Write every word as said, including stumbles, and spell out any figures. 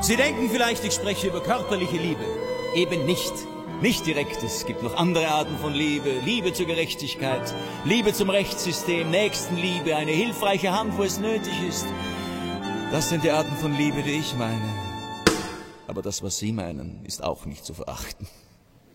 Sie denken vielleicht, ich spreche über körperliche Liebe. Eben nicht. Nicht direkt. Es gibt noch andere Arten von Liebe. Liebe zur Gerechtigkeit, Liebe zum Rechtssystem, Nächstenliebe, eine hilfreiche Hand, wo es nötig ist. Das sind die Arten von Liebe, die ich meine. Aber das, was Sie meinen, ist auch nicht zu verachten.